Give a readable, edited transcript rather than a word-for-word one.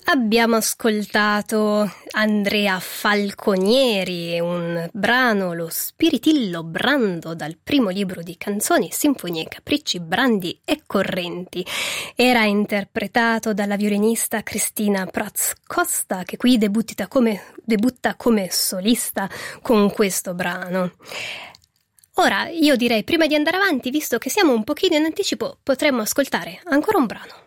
Abbiamo ascoltato Andrea Falconieri, un brano, lo Spiritillo Brando, dal primo libro di canzoni, sinfonie e capricci brandi e correnti. Era interpretato dalla violinista Cristina Prats Costa, che qui debutta come solista con questo brano. Ora, io direi, prima di andare avanti, visto che siamo un pochino in anticipo, potremmo ascoltare ancora un brano.